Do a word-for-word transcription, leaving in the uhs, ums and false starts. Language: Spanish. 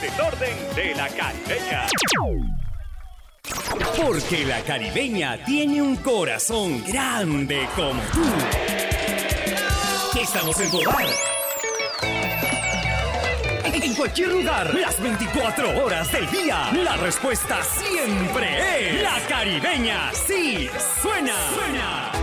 desorden de la Caribeña. Porque la Caribeña tiene un corazón grande como tú. Estamos en tu hogar, en cualquier lugar, las veinticuatro horas del día. La respuesta siempre es La Caribeña. Sí, suena, suena.